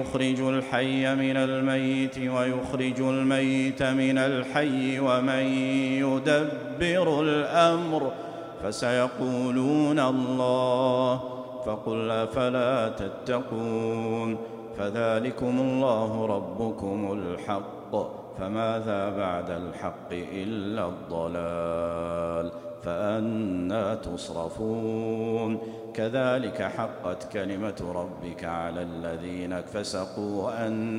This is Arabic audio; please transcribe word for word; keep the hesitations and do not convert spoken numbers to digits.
يخرج الحي من الميت ويخرج الميت من الحي ومن يدبر الأمر فسيقولون الله فقل أفلا تتقون فذلكم الله ربكم الحق فماذا بعد الحق إلا الضلال فأنى تصرفون كذلك حقت كلمة ربك على الذين فسقوا أن